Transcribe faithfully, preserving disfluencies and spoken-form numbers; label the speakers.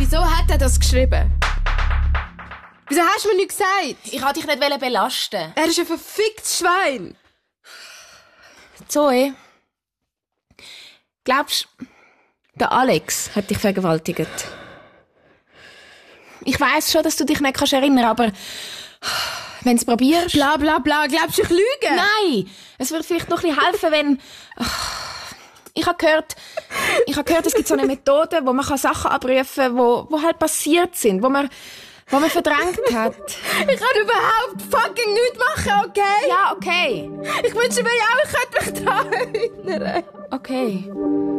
Speaker 1: Wieso hat er das geschrieben? Wieso hast du mir nichts gesagt?
Speaker 2: Ich wollte dich nicht belasten.
Speaker 1: Er ist ein verficktes Schwein.
Speaker 2: Zoe, glaubst du, der Alex hat dich vergewaltigt? Ich weiss schon, dass du dich nicht kannst erinnern, aber wenn du es probierst...
Speaker 1: Bla bla bla, glaubst du, ich lüge?
Speaker 2: Nein, es würde vielleicht noch ein bisschen helfen, wenn... Ich habe gehört, ich habe gehört, es gibt so eine Methode, wo man Sachen abrufen kann, wo, wo halt passiert sind, wo man, wo man verdrängt hat.
Speaker 1: Ich kann überhaupt fucking nichts machen, okay?
Speaker 2: Ja, okay.
Speaker 1: Ich wünsche mir ja auch, ich könnte mich daran erinnern.
Speaker 2: Okay.